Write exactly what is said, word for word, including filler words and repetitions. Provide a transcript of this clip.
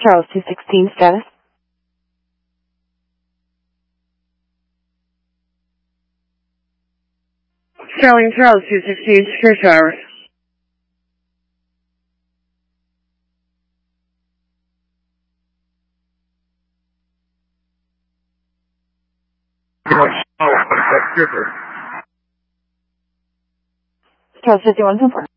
Charles two sixteen status. Sterling Charles two sixteen, secure showers. Charles fifty-one confirmed.